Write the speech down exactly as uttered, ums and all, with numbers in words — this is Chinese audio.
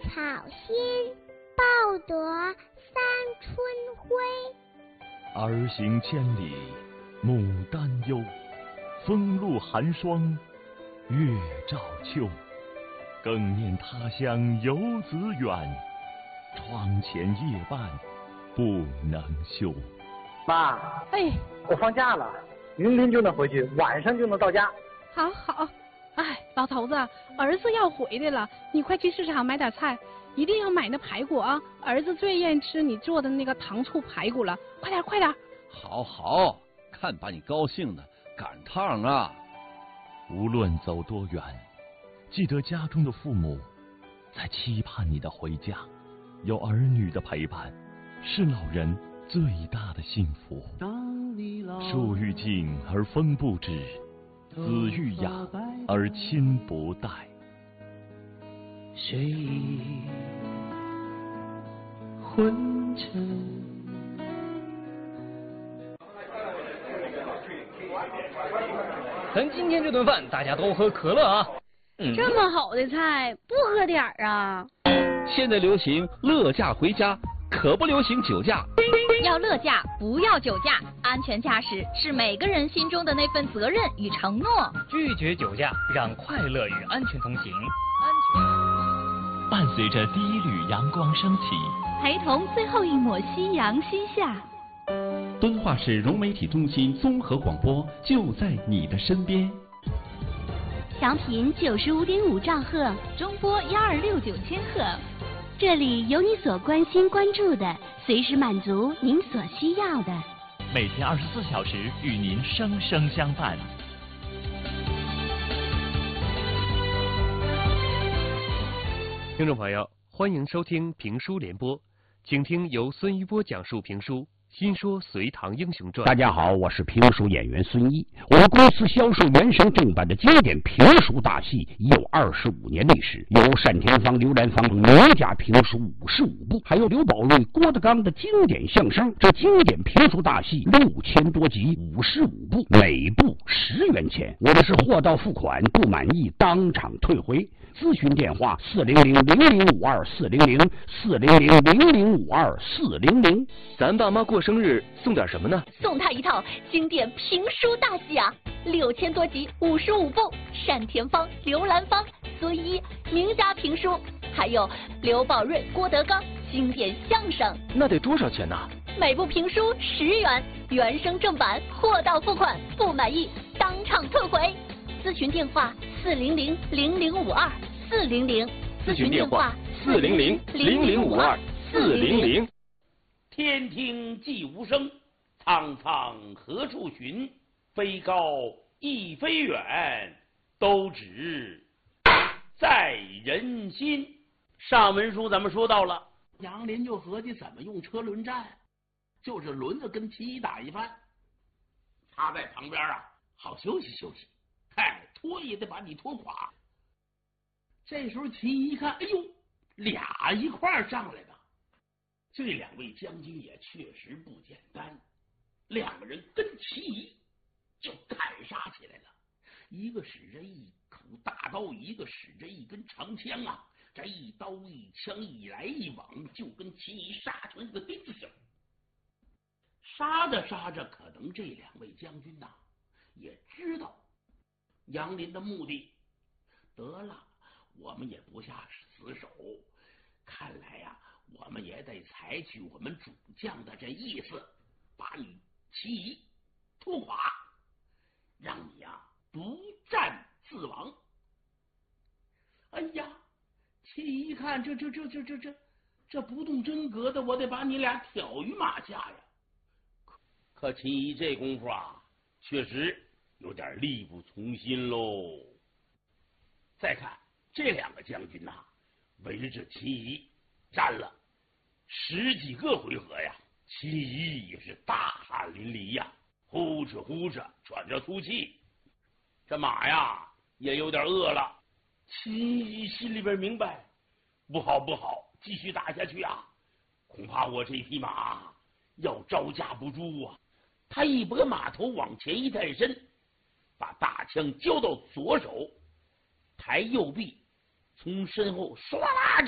草新，报得三春晖。 儿行千里母担忧，风露寒霜月照秋。更念他乡游子远，窗前夜半不能休。 妈， 哎， 我放假了，明天就能回去，晚上就能到家。 好好。哎，老头子，儿子要回来了，你快去市场买点菜，一定要买那排骨啊！儿子最愿意吃你做的那个糖醋排骨了，快点快点！ 好好，看把你高兴的，赶趟啊！ 无论走多远，记得家中的父母在期盼你的回家，有儿女的陪伴，是老人最大的幸福。树欲静而风不止，子欲养而亲不待。 谁已昏沉？ 咱今天这顿饭大家都喝可乐啊！ 嗯、这么好的菜不喝点儿啊？ 现在流行乐驾回家，可不流行酒驾。 要乐驾，不要酒驾。安全驾驶是每个人心中的那份责任与承诺。 拒绝酒驾，让快乐与安全同行。 安全。伴随着第一缕阳光升起， 陪同最后一抹夕阳西下。 敦化市融媒体中心综合广播就在你的身边。 调频九十五点五兆赫， 中波幺二六九千赫。 这里有你所关心关注的，随时满足您所需要的。 每天二十四小时与您生生相伴。 听众朋友，欢迎收听评书联播，请听由孙一波讲述评书。新说《隋唐英雄传》。 大家好，我是评书演员孙一。我们公司销售原声正版的经典评书大戏已有二十五年历史，有单田芳、刘兰芳名家评书五十五部，还有刘宝瑞、郭德纲的经典相声。这经典评书大戏六千多集，五十五部，每部十元钱。我们是货到付款，不满意当场退回。咨询电话：四零零零零五二四零零四零零零零五二四零零。 咱爸妈过生日送点什么呢？ 送他一套经典评书大戏啊，六千多集，五十五部，单田芳、刘兰芳、孙一名家评书，还有刘宝瑞、郭德纲经典相声。 那得多少钱呢？ 每部评书十元，原声正版，货到付款，不满意当场退回。咨询电话：四零零零零五二四零零。 咨询电话：四零零零零五二四零零。 天听既无声，苍苍何处寻？飞高亦非远，都只在人心。上文书咱们说到了，杨林就合计怎么用车轮战，就是轮子跟齐一打一番，他在旁边啊，好休息休息。哎，拖也得把你拖垮。这时候齐一看，哎呦，俩一块儿上来的。这两位将军也确实不简单，两个人跟齐仪就砍杀起来了。一个使着一口大刀，一个使着一根长枪啊，这一刀一枪一来一往，就跟齐仪杀成一个丁字形。杀着杀着，可能这两位将军呐、啊、也知道杨林的目的，得了，我们也不下死手，看来呀、啊我们也得采取我们主将的这意思，把你齐仪拖垮，让你呀、啊、不战自亡。哎呀，齐仪一看，这这这这这这这不动真格的，我得把你俩挑于马下呀。可可齐仪这功夫啊，确实有点力不从心喽。再看这两个将军呐、啊，围着齐仪战了十几个回合呀，齐仪也是大汗淋漓呀，呼哧呼哧喘着粗气。这马呀也有点饿了，齐仪心里边明白，不好不好，继续打下去啊，恐怕我这匹马要招架不住啊。他一拨马头往前一探身，把大枪交到左手，抬右臂，从身后唰啦